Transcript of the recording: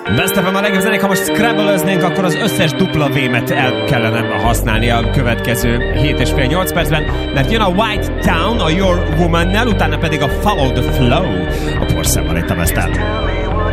Best of a legjobb zenék, ha most scrabble-öznénk, akkor az összes dupla V-met el kellene használni a következő 7,5-8 percben, mert jön a White Town, a Your Woman-nel, utána pedig a Follow the Flow, a Porszemmal itt a Best of.